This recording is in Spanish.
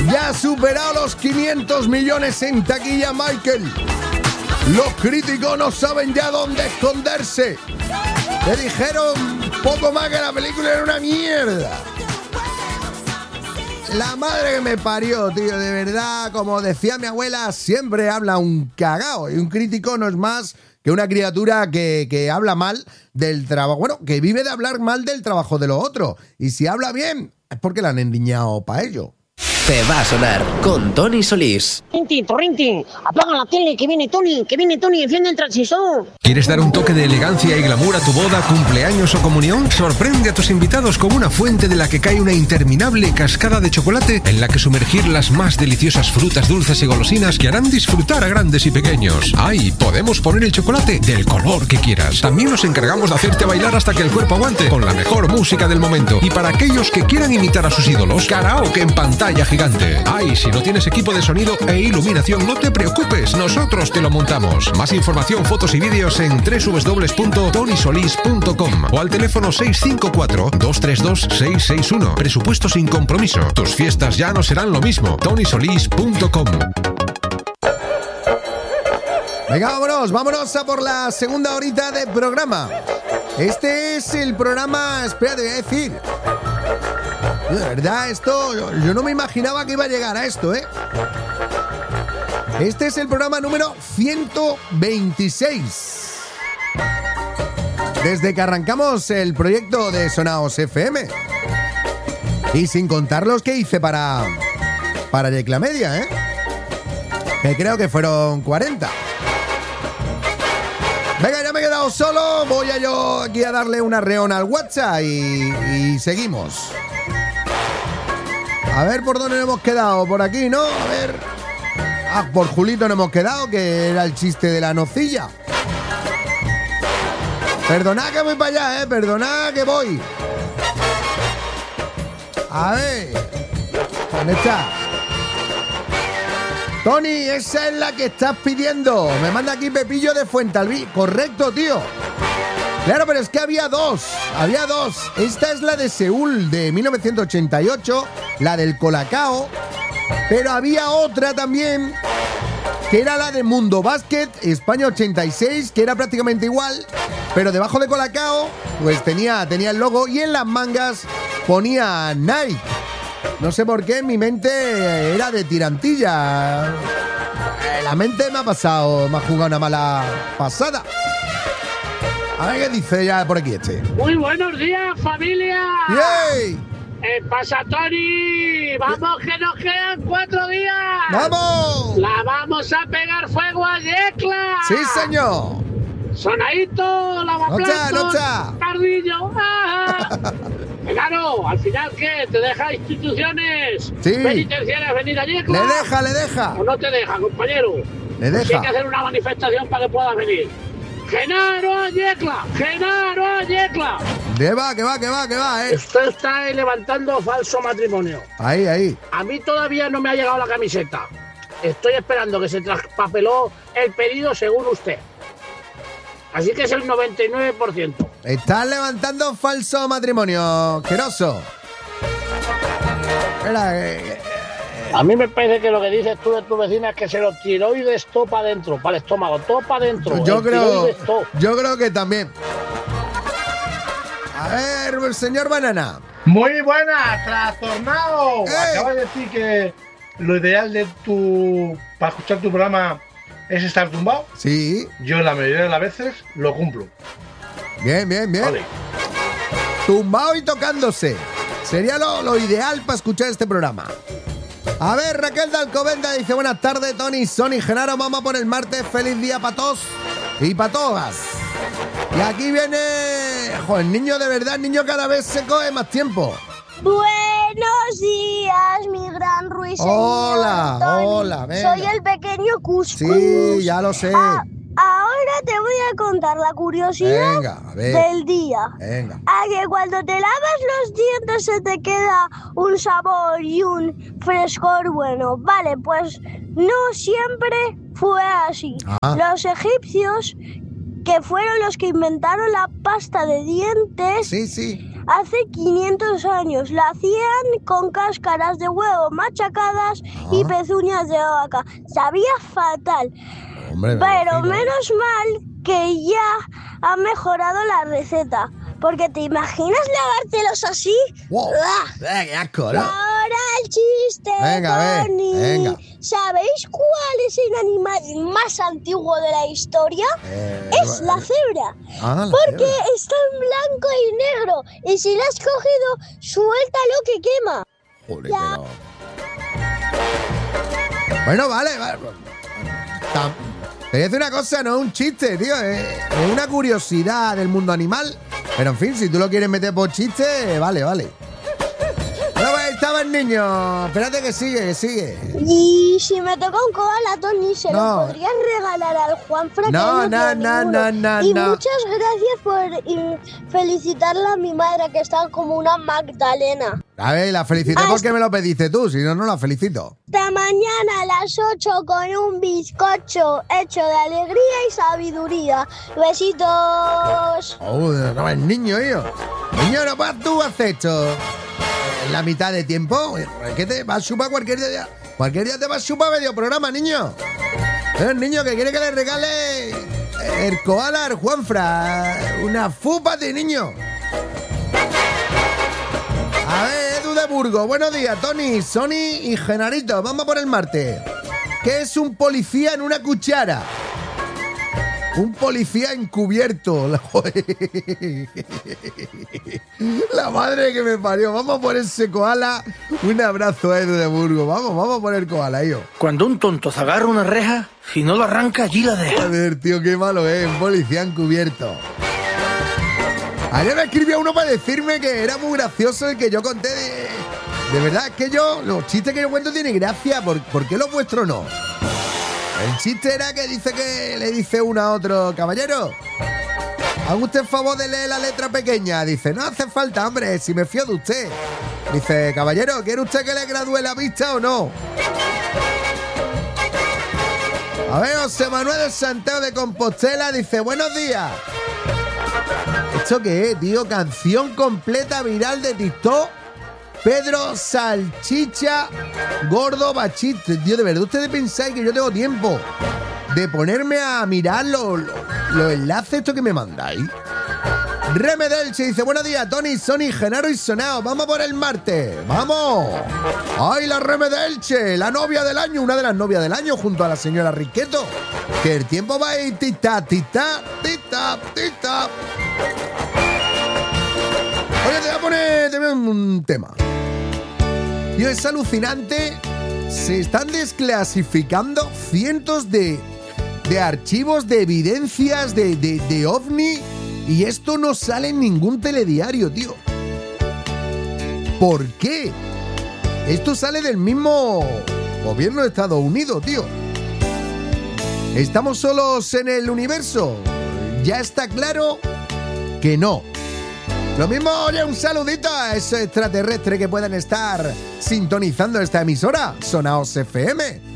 Ya ha superado los 500 millones en taquilla, Michael. Los críticos no saben ya dónde esconderse. Le dijeron poco más que la película era una mierda. La madre que me parió, tío, de verdad, como decía mi abuela, siempre habla un cagao. Y un crítico no es más que una criatura que habla mal del trabajo. Bueno, que vive de hablar mal del trabajo de los otros. Y si habla bien, es porque la han endiñado para ello. Te va a sonar con Tony Solís. Rintin, torrintin, apaga la tele, que viene Tony, enciende el transistor. ¿Quieres dar un toque de elegancia y glamour a tu boda, cumpleaños o comunión? Sorprende a tus invitados con una fuente de la que cae una interminable cascada de chocolate en la que sumergir las más deliciosas frutas dulces y golosinas que harán disfrutar a grandes y pequeños. ¡Ay! Podemos poner el chocolate del color que quieras. También nos encargamos de hacerte bailar hasta que el cuerpo aguante con la mejor música del momento. Y para aquellos que quieran imitar a sus ídolos, karaoke en pantalla gigante. ¡Ay! Si no tienes equipo de sonido e iluminación, no te preocupes, nosotros te lo montamos. Más información, fotos y vídeos en www.tonysolis.com o al teléfono 654-232-661. Presupuesto sin compromiso. Tus fiestas ya no serán lo mismo. tonysolis.com. Venga, vámonos a por la segunda horita de programa. Este es el programa, espera, te voy a decir. De verdad, esto, yo no me imaginaba que iba a llegar a esto, ¿eh? Este es el programa número 126. Desde que arrancamos el proyecto de Sonaos FM. Y sin contar los que hice para Yecla Media, ¿eh? Que creo que fueron 40. Venga, ya me he quedado solo. Voy a yo aquí a darle una reona al WhatsApp y seguimos. A ver por dónde nos hemos quedado. Por aquí, ¿no? A ver. Por Julito nos hemos quedado, que era el chiste de la nocilla. Perdonad que voy para allá, perdonad que voy. A ver. ¿Dónde está? Tony, esa es la que estás pidiendo. Me manda aquí Pepillo de Fuentalbí. Correcto, tío. Claro, pero es que había dos. Esta es la de Seúl de 1988, la del Colacao. Pero había otra también, que era la de Mundo Básquet, España 86, que era prácticamente igual, pero debajo de Colacao, pues tenía el logo y en las mangas ponía Nike. No sé por qué, en mi mente era de tirantilla. La mente me ha jugado una mala pasada. A ver qué dice ya por aquí este. Muy buenos días, familia. ¡Yay! Pasa, Tony. Vamos, que nos quedan 4 días. ¡Vamos! La vamos a pegar fuego a Yecla. Sí, señor. Sonadito, lavaplatos, ¡Nocha! Tardillo. Claro, al final, ¿qué? ¿Te deja instituciones penitenciarias venir a Yecla? Le deja. ¿O no te deja, compañero? Le deja. Pues hay que hacer una manifestación para que puedas venir. ¡Genaro a Yecla! ¡Genaro a Yecla! Que va, Esto está levantando falso matrimonio. Ahí. A mí todavía no me ha llegado la camiseta. Estoy esperando que se traspapeló el pedido según usted. Así que es el 99%. Estás levantando falso matrimonio, asqueroso. A mí me parece que lo que dices tú de tu vecina es que se lo tiroides todo para adentro, para el estómago, todo para adentro. Yo creo que también. A ver, el señor Banana. Muy buena, trastornado. Acabas de decir que lo ideal para escuchar tu programa es estar tumbado. Sí. Yo la mayoría de las veces lo cumplo. Bien. Vale. Tumbado y tocándose. Sería lo ideal para escuchar este programa. A ver, Raquel de Alcobendas dice: buenas tardes, Tony, Sony, Genaro, vamos por el martes, feliz día para todos y para todas. Y aquí viene, joder, el niño de verdad, el niño cada vez se coge más tiempo. Buenos días, mi gran ruiseñor. Hola, venga. Soy el pequeño Cuscus. Sí, ya lo sé. Ahora te voy a contar la curiosidad del día. Venga. A que cuando te lavas los dientes se te queda un sabor y un frescor bueno. Vale, pues no siempre fue así. Los egipcios, que fueron los que inventaron la pasta de dientes, hace 500 años. La hacían con cáscaras de huevo machacadas y pezuñas de vaca. Sabía fatal. Hombre, pero menos mal que ya ha mejorado la receta. Porque ¿te imaginas lavártelos así? Wow. ¡Ah! ¡Qué asco, ¿no? Ahora el chiste, Venga, Tony. venga. ¿Sabéis cuál es el animal más antiguo de la historia? Es la cebra. La porque cebra. está en blanco y negro. Y si la has cogido, suéltalo que quema. Joder, pero... Bueno, vale. Te voy a decir una cosa, no es un chiste, tío. Es una curiosidad del mundo animal. Pero en fin, si tú lo quieres meter por chiste, vale. Bueno, pues estaba el niño. Espérate que sigue. Y si me toca un koala, Tony, ¿se No. lo podrías regalar al Juanfra? que No. tiene ninguno? Y muchas gracias por felicitarla a mi madre, que está como una Magdalena. A ver, la felicité porque me lo pediste tú, si no, no la felicito. Hasta mañana a las 8 con un bizcocho hecho de alegría y sabiduría. Besitos. No, el niño, hijo. Niño, no vas tú a hacer esto en la mitad de tiempo. ¿Qué te vas a chupar cualquier día? Cualquier día te vas a chupar medio programa, niño. El niño que quiere que le regale el koala al Juanfra. Una fupa de niño. A ver, Edu de Burgos. Buenos días, Tony, Sony y Genarito. Vamos por el martes. ¿Qué es un policía en una cuchara? Un policía encubierto. La madre que me parió. Vamos por ese koala. Un abrazo a Edu de Burgos. Vamos por el koala, yo. Cuando un tonto se agarra una reja, si no lo arranca, allí la deja. Joder, tío, qué malo es. Un policía encubierto. Ayer me escribió uno para decirme que era muy gracioso el que yo conté de verdad, es que los chistes que yo cuento tienen gracia. ¿Por qué los vuestros no? El chiste era que le dice uno a otro: caballero, ¿haga usted el favor de leer la letra pequeña? Dice: no hace falta, hombre, si me fío de usted. Dice: caballero, ¿quiere usted que le gradúe la vista o no? A ver, José Manuel de Santiago de Compostela dice: buenos días. ¿Esto qué es, tío? Canción completa viral de TikTok. Pedro Salchicha Gordo Bachiste. Tío, de verdad, ¿ustedes pensáis que yo tengo tiempo de ponerme a mirar los enlaces estos que me mandáis? Remedelche dice: buenos días, Tony, Sony, Genaro y Sonao. Vamos por el martes. ¡Vamos! ¡Ay, la Remedelche! La novia del año, una de las novias del año, junto a la señora Riqueto. Que el tiempo va a ir tic-tac, tic-tac, tic-tac, tic-tac. Oye, te voy a poner un tema. Tío, es alucinante. Se están desclasificando cientos de archivos, de evidencias de OVNI. Y esto no sale en ningún telediario, tío. ¿Por qué? Esto sale del mismo gobierno de Estados Unidos, tío. ¿Estamos solos en el universo? Ya está claro que no. Lo mismo, oye, un saludito a esos extraterrestres que puedan estar sintonizando esta emisora, Sonaos FM.